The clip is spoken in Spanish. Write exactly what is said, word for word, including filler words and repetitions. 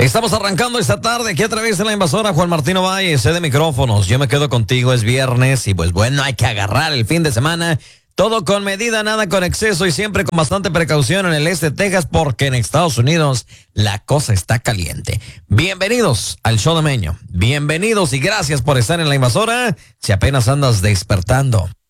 Estamos arrancando esta tarde aquí a través de la invasora Juan Martín Valle, C de micrófonos. Yo me quedo contigo, es viernes y pues bueno, hay que agarrar el fin de semana. Todo con medida, nada con exceso y siempre con bastante precaución en el este de Texas porque en Estados Unidos la cosa está caliente. Bienvenidos al show de Meño. Bienvenidos y gracias por estar en la invasora si apenas andas despertando.